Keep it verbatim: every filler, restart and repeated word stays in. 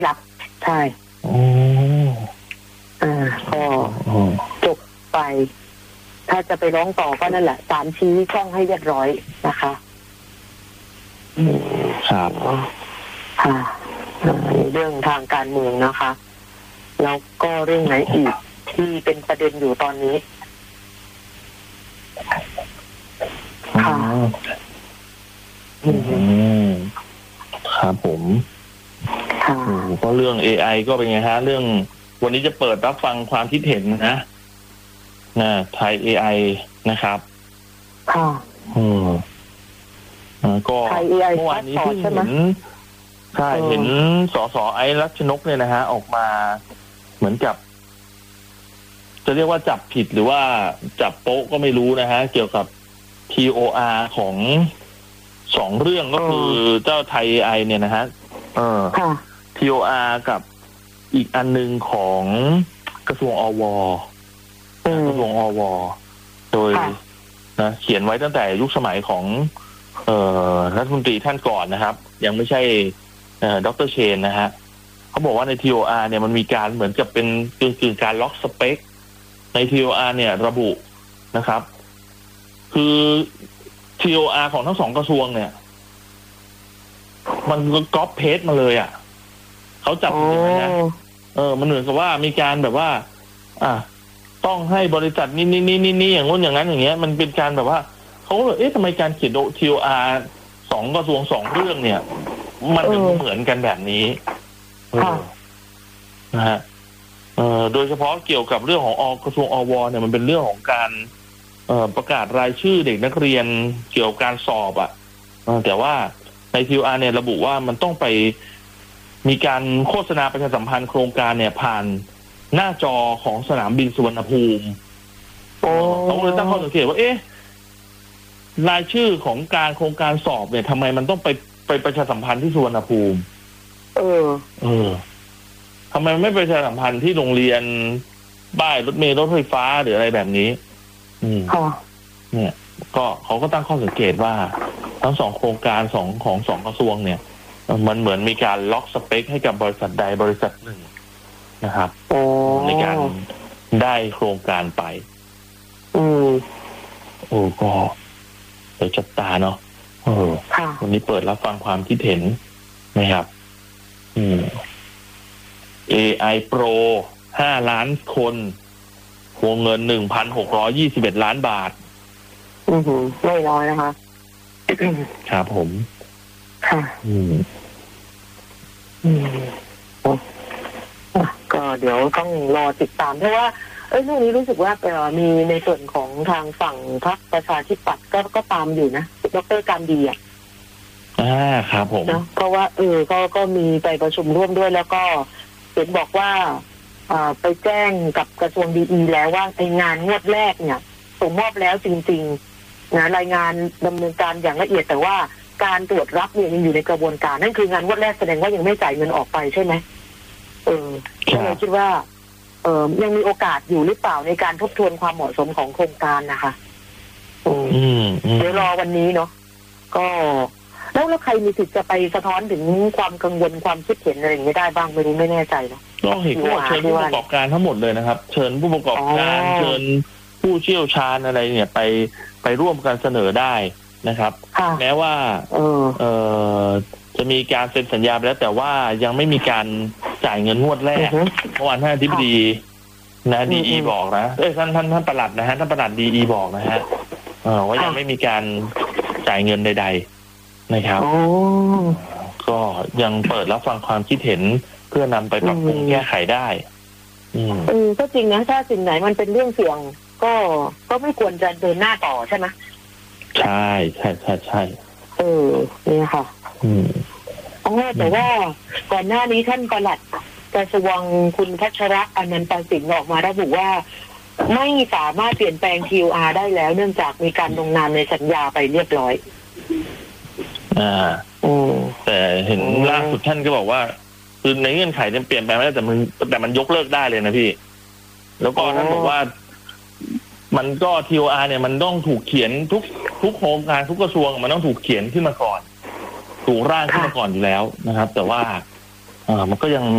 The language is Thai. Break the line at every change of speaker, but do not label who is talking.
รับใช่
โอ้
อ่าก็จบไปถ้าจะไปร้องต่อก็นั่นแหละศาลชี้ช่องให้เรียบร้อยนะคะ
ครับ
ค่ะเรื่องทางการเมืองนะคะแล้วก็เรื่องไหนอีกที่เป็นประเด็นอยู่ตอนนี้
ค่ะอืมครับผมค่ะก็เรื่อง เอ ไอ ก็เป็นไงฮะเรื่องวันนี้จะเปิดรับฟังความคิดเห็นนะนะไทย เอ ไอ นะครับ
ค่ะ
อืมก็เมื่อวานนี้เพิ่งเห็นใช่เห็นสสไอ้รัชนกเนี่ยนะฮะออกมาเหมือนกับจะเรียกว่าจับผิดหรือว่าจับโป๊ะก็ไม่รู้นะฮะเกี่ยวกับ ที โอ อาร์ ของสองเรื่องก็คือเจ้าไทย เอ ไอ เนี่ยนะฮะเออ ที โอ อาร์ กับอีกอันนึงของกระทรวงอวกระทรวงอวโดยนะเขียนไว้ตั้งแต่ยุคสมัยของเอ่อรัฐมนตรีท่านก่อนนะครับยังไม่ใช่เอ่อดร.เชนนะฮะเขาบอกว่าใน ที โอ อาร์ เนี่ยมันมีการเหมือนกับเป็นกึ่งๆการล็อกสเปคใน ที โอ อาร์ เนี่ยระบุนะครับคือ ที โอ อาร์ ของทั้งสองกระทรวงเนี่ยมันก็ก๊อปเพจมาเลยอ่ะเขาจับผิดนะเออมันเหมือนกับว่ามีการแบบว่าอ่ะต้องให้บริษัทนี่นี่นี่นี่นี่อย่างงู้นอย่างนั้นอย่างเงี้ยมันเป็นการแบบว่าเขาเลยเอ๊ะทำไมการเขียน ที โอ อาร์ สองกระทรวงสองเรื่องเนี่ยมันเหมือนกันแบบนี้นะฮะเอ่อโดยเฉพาะเกี่ยวกับเรื่องของอกระทรวงอวเนี่ยมันเป็นเรื่องของการเอ่อประกาศรายชื่อเด็กนักเรียนเกี่ยวกับการสอบอ่ะแต่ว่าใน ที โอ อาร์ เนี่ยระบุว่ามันต้องไปมีการโฆษณาประชาสัมพันธ์โครงการเนี่ยผ่านหน้าจอของสนามบินสุวรรณภูมิเขาเลยตั้งข้อสังเกตว่าเอ๊ะรายชื่อของการโครงการสอบเนี่ยทำไมมันต้องไปไปประชาสัมพันธ์ที่สุวรรณภูมิเออเออทำไมไม่ประชาสัมพันธ์ที่โรงเรียนป้ายรถเมล์รถไฟฟ้าหรืออะไรแบบนี้อืมเนี่ยก็เขาก็ตั้งข้อสังเกตว่าทั้งสองโครงการสองของสองกระทรวงเนี่ยมันเหมือนมีการล็อกสเปคให้กับบริษัทใดบริษัทหนึ่งนะครับในการได้โครงการไปอือโอ้ก็เดี๋ยวจับตาเนาะเออวันนี้เปิดรับฟังความคิดเห็นนะครับอืม เอ ไอ Pro ห้าล้านคนวงเงิน หนึ่งพันหกร้อยยี่สิบเอ็ด ล้านบาท
อือหือไม่น้อยนะคะ
ครับผม
ค่ะอืมอืมก็เดี๋ยวต้องรอติดตามเพราะว่าเอ้ยเรื่องนี้รู้สึกว่าเอ่อมีในส่วนของทางฝั่งพรรคประชาธิปัตย์ก็ก็ตามอยู่นะดร.การดีอ่ะ
อ่าครับผม
นะเพราะว่าเออก็ก็มีไปประชุมร่วมด้วยแล้วก็เห็นบอกว่าอ่าไปแจ้งกับกระทรวงดีอีแล้วว่าไองานงวดแรกเนี่ยส่งมอบแล้วจริงๆนะรายงานดำเนินการอย่างละเอียดแต่ว่าการตรวจรับเนี่ยยังอยู่ในกระบวนการนั่นคืองานงวดแรกแสดงว่ายังไม่จ่ายเงินออกไปใช่ไหมเออก็เลยคิดว่าเออยังมีโอกาสอยู่หรือเปล่าในการทบทวนความเหมาะสมของโครงการนะคะอืมเดี๋ยวรอวันนี้เนาะก็แล้วแล้วใครมีสิทธิ์จะไปสะท้อนถึงความกังวลความคิดเห็นอะไรอย่างนี้ได้บ้างไม่รู้ไม่แน่ใจเนาะ
ก็เห็นว่าเชิญผู้ประกอบการทั้งหมดเลยนะครับเชิญผู้ประกอบการเชิญผู้เชี่ยวชาญอะไรเนี่ยไปไปร่วมกันเสนอได้นะครับแม้ว่าเออเออจะมีการเซ็นสัญญาไปแล้วแต่ว่ายังไม่มีการจ่ายเงินงวดแรกเมื่อวานท่านอธิบดีนะดีอีบอกนะเอ้ยท่านท่านท่านประหลัดนะฮะท่านประหลัดดีอีบอกนะฮะเออว่ายังไม่มีการจ่ายเงินใดๆนะครับก็ยังเปิดรับฟังความคิดเห็นเพื่อนำไปปรับปรุงแก้ไขได้อืม
เออก็จริงนะถ้าสิ่งไหนมันเป็นเรื่องเสี่ยงก็ก็ไม่ควรจะเดินหน้าต่อใช่ไหม
ใช่ใช่ใช่ใช่
เออเนี่ยค่ะอืมอ๋อแต่ว่าก่อนหน้านี้ท่านปลัดกระทรวงคุณพัชระอนันตสินออกมาระบุว่าไม่สามารถเปลี่ยนแปลง ที โอ อาร์ ได้แล้วเนื่องจากมีการลงนามในสัญญาไปเรียบร้อย
อ่าอืมแต่เห็นล่าสุดท่านก็บอกว่าคือในเงื่อนไขจะเปลี่ยนแปลงไม่ได้แต่มันแต่มันยกเลิกได้เลยนะพี่แล้วก็ท่านบอกว่ามันก็ ที โอ อาร์ เนี่ยมันต้องถูกเขียนทุกทุกโครงการทุกกระทรวงมันต้องถูกเขียนขึ้นมาก่อนถูกร่างขึ้นมาก่อนอยู่แล้วนะครับแต่ว่าอ่ามันก็ยัง